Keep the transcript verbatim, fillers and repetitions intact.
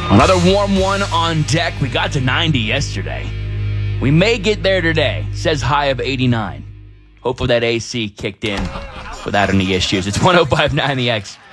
Another warm one on deck. We got to ninety yesterday. We may get there today. Says high of eighty-nine. Hopefully that A C kicked in without any issues. It's one oh five point nine The X.